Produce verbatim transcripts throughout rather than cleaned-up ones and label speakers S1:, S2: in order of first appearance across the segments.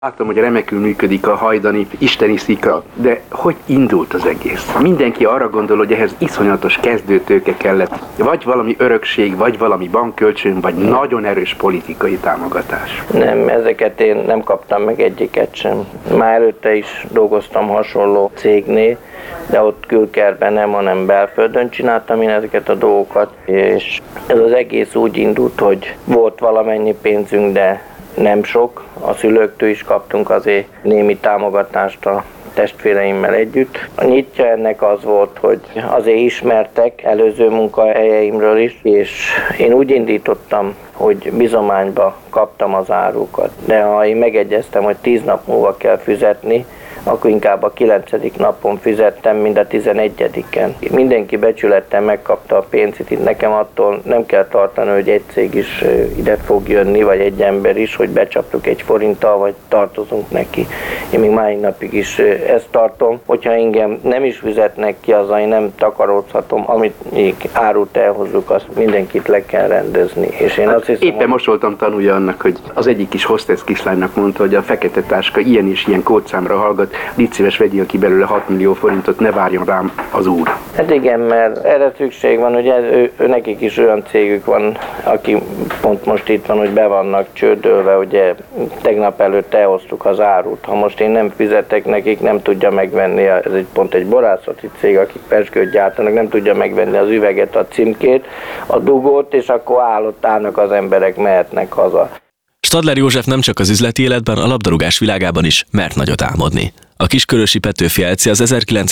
S1: Látom, hogy remekül működik a hajdani isteni szikra, de hogy indult az egész? Mindenki arra gondol, hogy ehhez iszonyatos kezdőtőke kellett, vagy valami örökség, vagy valami bankkölcsön, vagy nagyon erős politikai támogatás.
S2: Nem, ezeket én nem kaptam meg egyiket sem. Már előtte is dolgoztam hasonló cégnél, de ott külkerben nem, hanem belföldön csináltam én ezeket a dolgokat, és ez az egész úgy indult, hogy volt valamennyi pénzünk, de nem sok. A szülőktől is kaptunk azért némi támogatást a testvéreimmel együtt. A nyitja ennek az volt, hogy azért ismertek előző munkahelyeimről is, és én úgy indítottam, hogy bizományba kaptam az árukat. De ha én megegyeztem, hogy tíz nap múlva kell fizetni, akkor inkább a kilencedik napon fizettem, mint a tizenegyediken. Mindenki becsülettel megkapta a pénzét, itt nekem attól nem kell tartani, hogy egy cég is ide fog jönni, vagy egy ember is, hogy becsaptuk egy forinttal, vagy tartozunk neki. Én még máig napig is ezt tartom, hogyha engem nem is fizetnek ki, azzal én nem takarózhatom, amit még árut elhozzuk, azt mindenkit le kell rendezni. És én
S1: hát
S2: azt hiszem,
S1: éppen hogy... most voltam tanulja annak, hogy az egyik kis hostess kislánynak mondta, hogy a fekete táska ilyen és ilyen kódszámra hallgat, légy szíves, vegyél ki belőle hat millió forintot, ne várjon rám az úr.
S2: Hát igen, mert erre szükség van, hogy ez, ő, ő, nekik is olyan cégük van, aki pont most itt van, hogy be vannak csődölve, ugye tegnap előtt elhoztuk az árut. Ha most én nem fizetek nekik, nem tudja megvenni, ez egy pont egy borászati cég, akik pezsgőt gyártanak, nem tudja megvenni az üveget, a címkét, a dugót, és akkor állott állnak az emberek, mehetnek haza.
S3: Stadler József nem csak az üzleti életben, a labdarúgás világában is mert nagyot álmodni. A kiskörösi Petőfi Elci az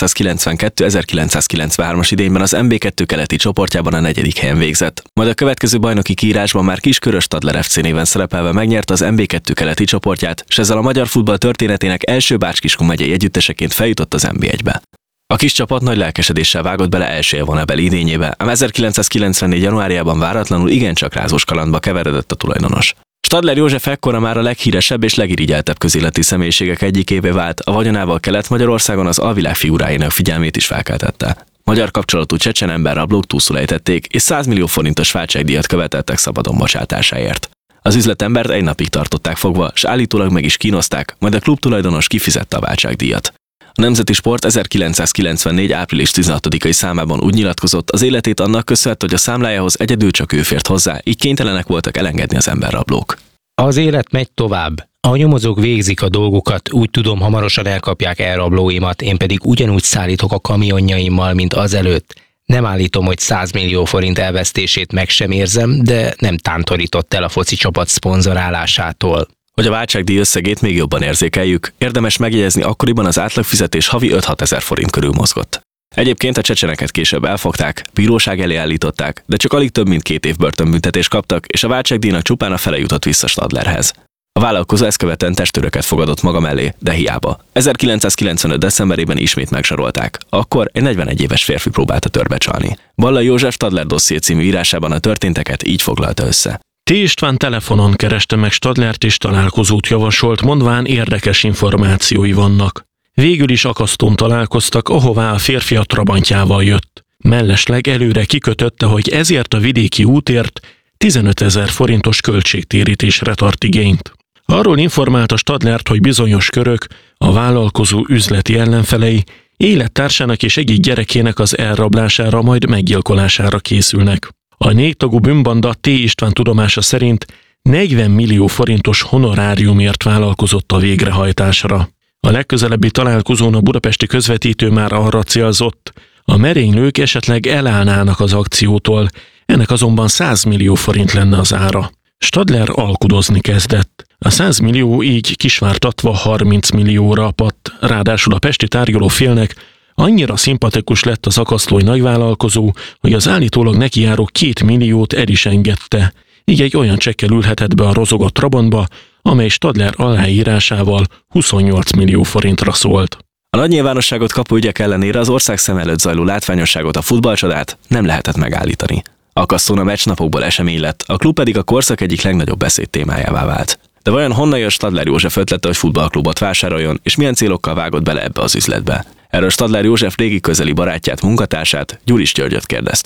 S3: ezerkilencszázkilencvenkettő-ezerkilencszázkilencvenhárom idényben az em bé kettő keleti csoportjában a negyedik helyen végzett. Majd a következő bajnoki kiírásban már kiskörös Stadler ef cé néven szerepelve megnyerte az em bé kettő keleti csoportját, és ezzel a magyar futball történetének első Bács-Kiskun megyei együtteseként feljutott az en bé egybe. A kis csapat nagy lelkesedéssel vágott bele első élvonabeli idényébe, ám ezerkilencszázkilencvennégy januárjában váratlanul igencsak rázós kalandba keveredett a tulajdonos. Stadler József ekkora már a leghíresebb és legirigyeltebb közéleti személyiségek egyikévé vált, a vagyonával Kelet-Magyarországon az alvilág figuráinak figyelmét is felkeltette. Magyar kapcsolatú csecsen emberrablók túlszul ejtették, és száz millió forintos váltságdíjat követeltek szabadon bocsátásáért. Az üzletembert egy napig tartották fogva, s állítólag meg is kínozták, majd a klub tulajdonos kifizette a váltságdíjat. A Nemzeti Sport ezerkilencszázkilencvennégy április tizenhatodikai számában úgy nyilatkozott, az életét annak köszönhette, hogy a számlájához egyedül csak ő fért hozzá, így kénytelenek voltak elengedni az emberrablók.
S4: Az élet megy tovább. A nyomozók végzik a dolgukat, úgy tudom, hamarosan elkapják elrablóimat, én pedig ugyanúgy szállítok a kamionjaimmal, mint azelőtt. Nem állítom, hogy száz millió forint elvesztését meg sem érzem, de nem tántorított el a foci csapat szponzorálásától.
S3: Hogy a váltságdíj összegét még jobban érzékeljük, érdemes megjegyezni, akkoriban az átlagfizetés havi öt-hat ezer forint körül mozgott. Egyébként a csecseneket később elfogták, bíróság elé állították, de csak alig több mint két év börtönbüntetést kaptak, és a váltságdíjnak csupán a fele jutott vissza Stadlerhez. A vállalkozó ezt követően testőröket fogadott maga mellé, de hiába. ezerkilencszázkilencvenöt decemberében ismét megzsarolták. Akkor egy negyvenegy éves férfi próbálta törbe csalni. Ballai József Stadler dosszié című írásában a történteket így foglalta össze.
S5: T. István telefonon kereste meg Stadlert és találkozót javasolt, mondván érdekes információi vannak. Végül is akasztón találkoztak, ahová a férfi a trabantjával jött. Mellesleg előre kikötötte, hogy ezért a vidéki útért tizenötezer forintos költségtérítésre tart igényt. Arról informálta Stadlert, hogy bizonyos körök, a vállalkozó üzleti ellenfelei élettársának és egyik gyerekének az elrablására, majd meggyilkolására készülnek. A négytagú bűnbanda T. István tudomása szerint negyven millió forintos honoráriumért vállalkozott a végrehajtásra. A legközelebbi találkozón a budapesti közvetítő már arra célzott, a merénylők esetleg elállnának az akciótól, ennek azonban száz millió forint lenne az ára. Stadler alkudozni kezdett. A száz millió így kisvártatva harminc millióra apadt, ráadásul a pesti tárgyaló félnek annyira szimpatikus lett az akasztói nagyvállalkozó, hogy az állítólag nekijáró két milliót el is engedte. Így egy olyan csekkel ülhetett be a rozogott trabantba, amely Stadler aláírásával huszonnyolc millió forintra szólt.
S3: A nagy nyilvánosságot kapó ügyek ellenére az ország szem előtt zajló látványosságot, a futballcsodát nem lehetett megállítani. Akasztón a meccsnapokból esemény lett, a klub pedig a korszak egyik legnagyobb beszéd témájává vált. De vajon honnan jött Stadler József ötlete, hogy futballklubot vásároljon, és milyen célokkal vágott bele ebbe az üzletbe? Erről Stadler József régi közeli barátját, munkatársát, Gyuris Györgyöt kérdeztük.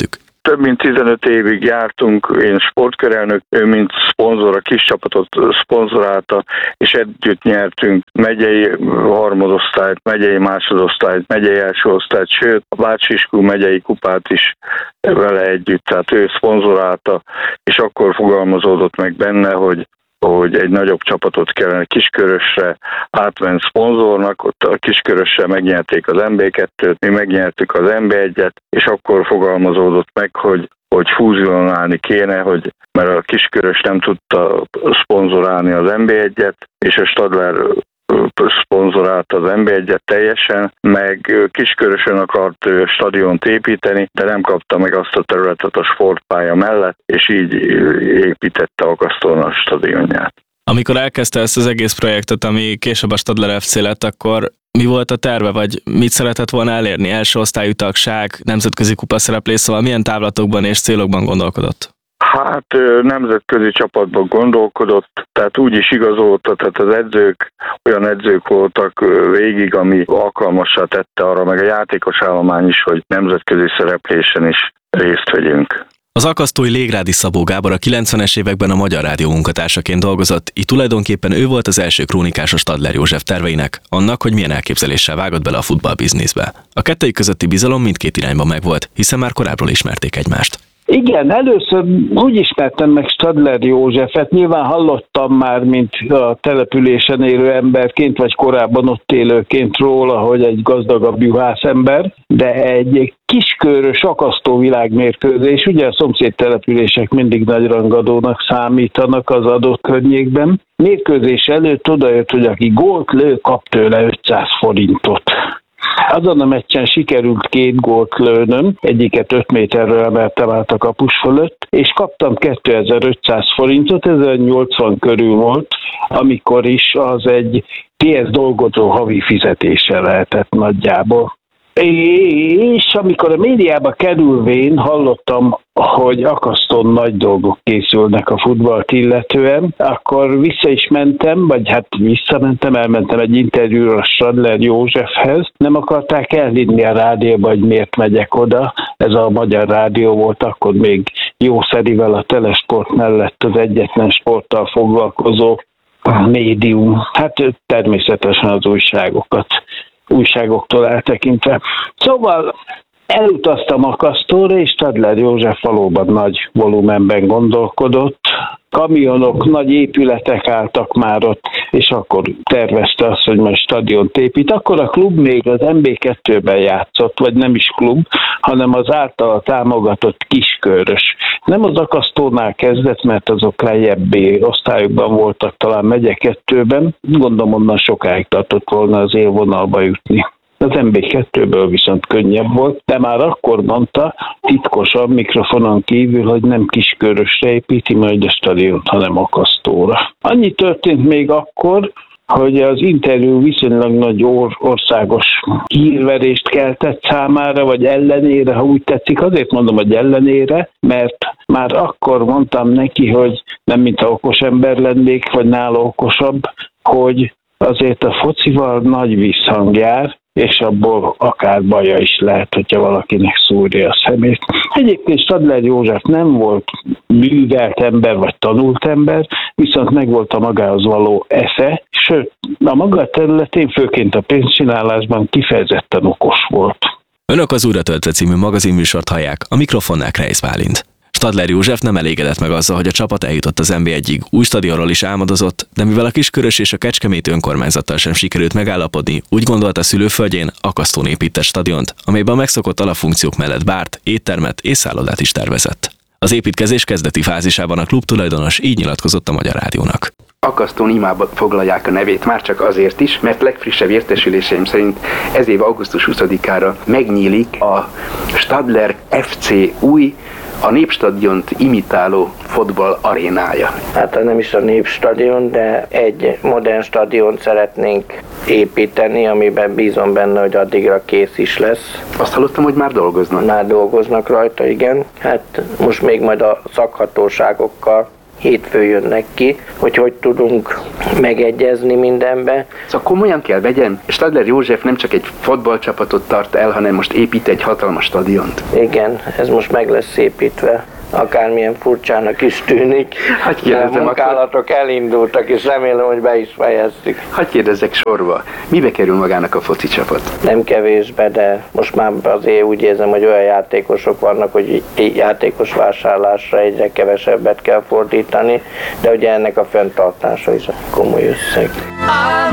S6: több mint tizenöt évig jártunk, én sportkörelnök, ő mint szponzor, a kis csapatot szponzorálta, és együtt nyertünk megyei harmadosztályt, megyei másodosztályt, megyei első osztályt, sőt a Bácsiskú megyei kupát is vele együtt, tehát ő szponzorálta, és akkor fogalmazódott meg benne, hogy hogy egy nagyobb csapatot kellene Kiskörösre átment szponzornak, ott a Kiskörösre megnyerték az em bé kettőt, mi megnyertük az em bé egyet, és akkor fogalmazódott meg, hogy hogy fúzionálni kéne, hogy, mert a Kiskörös nem tudta szponzorálni az em bé egyet, és a Stadler szponzorálta az em bé egyet teljesen, meg Kiskörösön akart stadiont építeni, de nem kapta meg azt a területet a sportpálya mellett, és így építette Akasztón a stadionját.
S3: Amikor elkezdte ezt az egész projektet, ami később a Stadler ef cé lett, akkor mi volt a terve, vagy mit szeretett volna elérni? Első osztályú tagság, nemzetközi kupa szereplés, szóval milyen távlatokban és célokban gondolkodott?
S6: Hát nemzetközi csapatban gondolkodott, tehát úgy is igazolta, tehát az edzők olyan edzők voltak végig, ami alkalmassá tette arra, meg a játékos állomány is, hogy nemzetközi szereplésen is részt vegyünk.
S3: Az akasztói Légrádi Szabó Gábor a kilencvenes években a Magyar Rádió munkatársaként dolgozott, így tulajdonképpen ő volt az első krónikás a Stadler József terveinek, annak, hogy milyen elképzeléssel vágott bele a futballbizniszbe. A kettőjük közötti bizalom mindkét irányba megvolt, hiszen már korábbról ismerték egymást.
S7: Igen, először úgy ismertem meg Stadler Józsefet, nyilván hallottam már, mint a településen élő emberként, vagy korábban ott élőként róla, hogy egy gazdagabb juhászember, de egy kiskörös akasztó világmérkőzés, ugye a szomszéd települések mindig nagy rangadónak számítanak az adott környékben. Mérkőzés előtt odajött, hogy aki gólt lő, kap tőle ötszáz forintot. Azon a meccsen sikerült két gólt lőnöm, egyiket öt méterről emeltem át a kapus fölött, és kaptam kétezer-ötszáz forintot, ez nyolcvan körül volt, amikor is az egy té es dolgozó havi fizetése lehetett nagyjából. És amikor a médiába kerülvén hallottam, hogy Akasztón nagy dolgok készülnek a futballt illetően, akkor vissza is mentem, vagy hát visszamentem, elmentem egy interjúra a Stadler Józsefhez. Nem akarták elhinni a rádióba, hogy miért megyek oda. Ez a Magyar Rádió volt akkor még jószerivel a Telesport mellett az egyetlen sporttal foglalkozó médium. Hát természetesen az újságokat. újságoktól eltekintve. Szóval elutaztam Akasztóra, és Stadler József valóban nagy volumenben gondolkodott. Kamionok, nagy épületek álltak már ott, és akkor tervezte azt, hogy majd stadiont épít. Akkor a klub még az em bé kettőben játszott, vagy nem is klub, hanem az általa támogatott Kiskörös. Nem az Akasztónál kezdett, mert azok lejjebbi osztályokban voltak, talán megye kettőben. Gondolom, onnan sokáig tartott volna az élvonalba jutni. Az em bé kettőből viszont könnyebb volt, de már akkor mondta titkosan mikrofonon kívül, hogy nem Kiskörösre építi majd a stadiont, hanem Akasztóra. Annyi történt még akkor, hogy az interjú viszonylag nagy or- országos hírverést keltett számára, vagy ellenére, ha úgy tetszik. Azért mondom, hogy ellenére, mert már akkor mondtam neki, hogy nem mintha okos ember lennék, vagy nála okosabb, hogy azért a focival nagy visszhang jár, és abból akár baja is lehet, hogyha valakinek szúrja a szemét. Egyébként Stadler József nem volt művelt ember, vagy tanult ember, viszont megvolt a magához való esze, sőt, a maga területén, főként a pénzcsinálásban kifejezetten okos volt.
S3: Önök az Újra töltve című magazinműsort hallják, a mikrofonnál Kreisz Bálint. Stadler József nem elégedett meg azzal, hogy a csapat eljutott az em bé egyig, új stadionról is álmodozott, de mivel a Kiskörös és a Kecskeméti önkormányzattal sem sikerült megállapodni, úgy gondolta szülőföldjén Akasztón épített stadiont, amelyben a megszokott alapfunkciók mellett bárt, éttermet és szállodát is tervezett. Az építkezés kezdeti fázisában a klub tulajdonos így nyilatkozott a Magyar Rádiónak.
S1: Akasztón imába foglalják a nevét, már csak azért is, mert legfrissebb értesüléseim szerint ez év augusztus huszadikára megnyílik a Stadler ef cé új, a Népstadiont imitáló fotball arénája.
S2: Hát nem is a Népstadion, de egy modern stadiont szeretnénk építeni, amiben bízom benne, hogy addigra kész is lesz.
S1: Azt hallottam, hogy már dolgoznak.
S2: Már dolgoznak rajta, igen. Hát most még majd a szakhatóságokkal hétfőn jönnek ki, hogy hogy tudunk megegyezni mindenbe.
S1: Szóval komolyan kell vegyem, Stadler József nem csak egy fotballcsapatot tart el, hanem most épít egy hatalmas stadiont.
S2: Igen, ez most meg lesz építve. Akármilyen furcsának is tűnik,
S1: hát
S2: a munkálatok elindultak, és remélem, hogy be is fejeztük.
S1: Hadd kérdezzek sorba, mibe kerül magának a foci csapat?
S2: Nem kevésbe, de most már azért úgy érzem, hogy olyan játékosok vannak, hogy játékos vásárlásra egyre kevesebbet kell fordítani, de ugye ennek a fenntartása is a komoly összeg.